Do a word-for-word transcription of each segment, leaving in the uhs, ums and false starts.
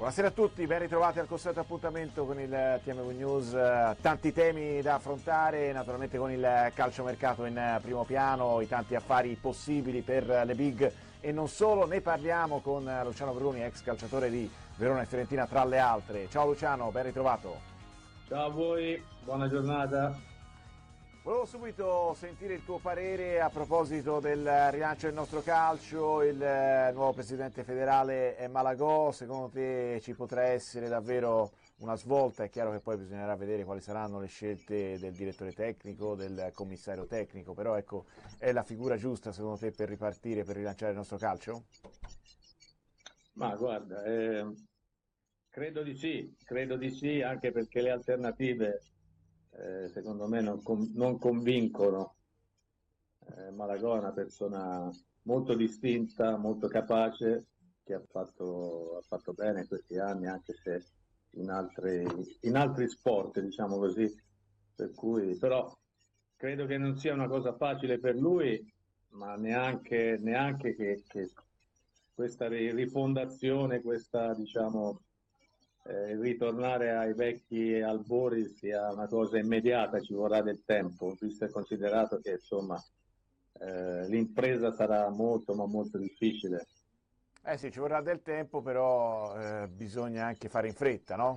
Buonasera a tutti, ben ritrovati al consueto appuntamento con il T M V News, tanti temi da affrontare, naturalmente con il calciomercato in primo piano, i tanti affari possibili per le big e non solo, ne parliamo con Luciano Bruni, ex calciatore di Verona e Fiorentina tra le altre. Ciao Luciano, ben ritrovato. Ciao a voi, buona giornata. Volevo subito sentire il tuo parere a proposito del rilancio del nostro calcio. Il nuovo presidente federale è Malagò, secondo te ci potrà essere davvero una svolta? È chiaro che poi bisognerà vedere quali saranno le scelte del direttore tecnico, del commissario tecnico, però ecco, è la figura giusta secondo te per ripartire, per rilanciare il nostro calcio? Ma guarda, eh, credo di sì, credo di sì, anche perché le alternative eh, secondo me non, con- non convincono. Eh, Malagò è una persona molto distinta, molto capace, che ha fatto, ha fatto bene in questi anni, anche se in altri, in altri sport, diciamo così, per cui, però credo che non sia una cosa facile per lui, ma neanche, neanche che, che questa ri- rifondazione, questa, diciamo, eh, ritornare ai vecchi albori sia una cosa immediata, ci vorrà del tempo, visto e considerato che insomma eh, l'impresa sarà molto ma molto difficile. Eh sì, ci vorrà del tempo, però eh, bisogna anche fare in fretta, no?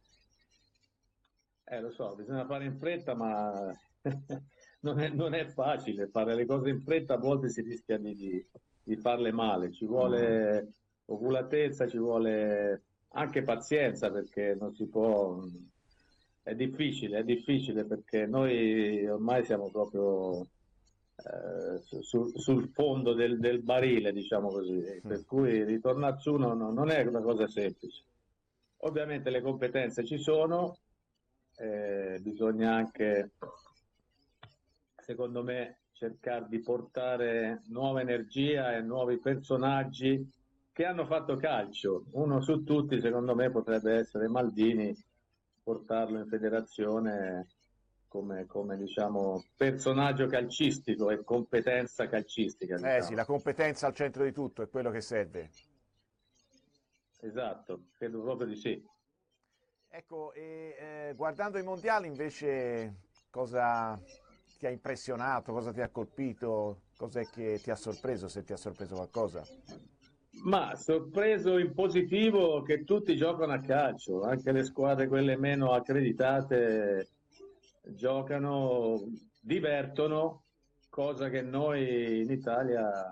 Eh, lo so, bisogna fare in fretta, ma non è, non è facile fare le cose in fretta, a volte si rischia di, di- di farle male, ci vuole oculatezza, ci vuole anche pazienza perché non si può, è difficile, è difficile perché noi ormai siamo proprio eh, su- sul, sul fondo del, del barile, diciamo così, per cui ritornare su non, non è una cosa semplice. Ovviamente le competenze ci sono, eh, bisogna anche, secondo me, cercare di portare nuova energia e nuovi personaggi che hanno fatto calcio. Uno su tutti, secondo me, potrebbe essere Maldini, portarlo in federazione come, come, diciamo, personaggio calcistico e competenza calcistica, Eh sì, diciamo. la competenza al centro di tutto è quello che serve. Esatto, credo proprio di sì. Ecco, e eh, guardando i mondiali invece cosa ti ha impressionato, cosa ti ha colpito, cos'è che ti ha sorpreso, se ti ha sorpreso qualcosa? Ma sorpreso in positivo che tutti giocano a calcio, anche le squadre quelle meno accreditate giocano, divertono, cosa che noi in Italia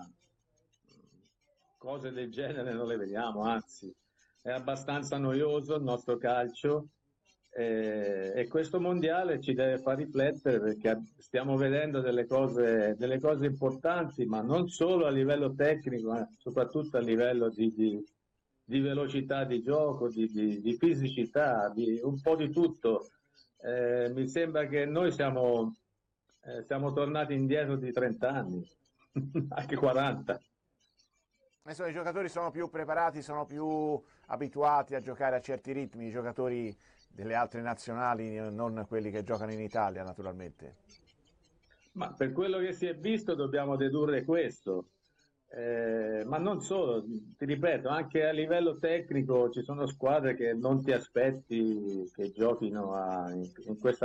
cose del genere non le vediamo, anzi è abbastanza noioso il nostro calcio eh, e questo mondiale ci deve far riflettere perché stiamo vedendo delle cose, delle cose importanti, ma non solo a livello tecnico, ma soprattutto a livello di, di- di velocità di gioco, di, di- di fisicità, di un po' di tutto. Eh, mi sembra che noi siamo, eh, siamo tornati indietro di trenta anni, anche quaranta. Adesso i giocatori sono più preparati, sono più abituati a giocare a certi ritmi, i giocatori delle altre nazionali, non quelli che giocano in Italia naturalmente. Ma per quello che si è visto dobbiamo dedurre questo. Eh, ma non solo, ti ripeto, anche a livello tecnico ci sono squadre che non ti aspetti che giochino a- in, in questa